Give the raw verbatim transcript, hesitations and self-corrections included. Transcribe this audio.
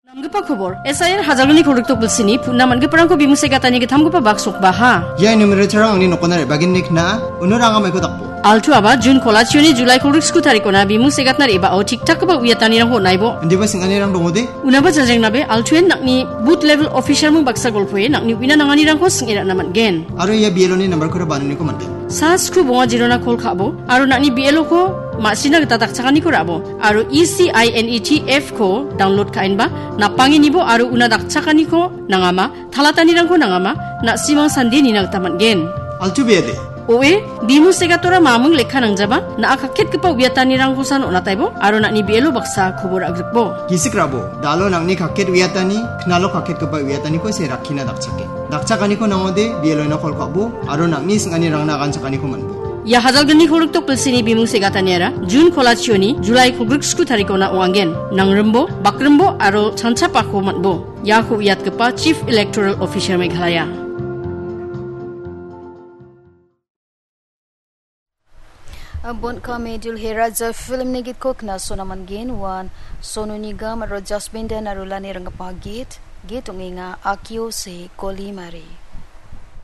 Namgapa khobor S I R hajalgani khoriktok bulsini punna mangge parangko bimuse gatani ke thamgapa baksok baha ya numerator angni nokonare baginnik na unuranga maiko takpo altu aba jun kolachuni julai khorik sku tarikona bimuse gatnar eba o tiktak ba uyatani rang ho naibo ndiba singani rang dongode unaba jajeng nabe altuen nakni boot level official mu baksa golpoe nakni wina nangani rang ko singera naman gen aro ya B L O ni number ko banani ko mante sa skru bonga jirona kol khabo aro nakni B L O ko masina gata takchakani ko rabo aro E C I N E T F ko download kain ba napangi nibo aro una dakchakani ko nangama thalatani rang ko nangama na simang sande ni nagtaman gen altu bede oe bimu segatora mamung lekha nangjaba na akakhet kepa uyatani rang kosan onataibo aro nakni B L O baksa khobor agrikbo gisikrabo dalo nangni kakhet uyatani knalo kakhet kepa uyatani ko se rakhina dakchake dakchakani ko nangode B L O na kol khabo aro nangni singani rang na ganchakani ko manbo ya hajalgani khoriktok pilsini bimung segataniara jun kolachioni julai khogriksku tarikona oangen nangrembo bakrembo aro chancha pakho matbo ya khu yat kepa chief electoral officer meghalaya Abon kami dul heraja film negit kokna sonaman gen wan sonu nigam aro jasbinda narulani rangapa git git unginga akio se kolimari